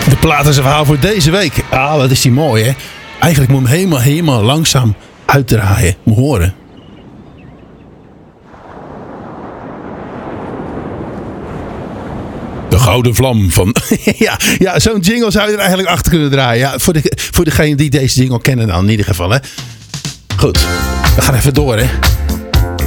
De platense verhaal voor deze week. Ah, wat is die mooi, hè? Eigenlijk moet je hem helemaal langzaam uitdraaien. Moet horen. De gouden vlam van... ja, zo'n jingle zou je er eigenlijk achter kunnen draaien. Ja, voor degene die deze jingle kennen dan in ieder geval, hè. Goed, we gaan even door, hè.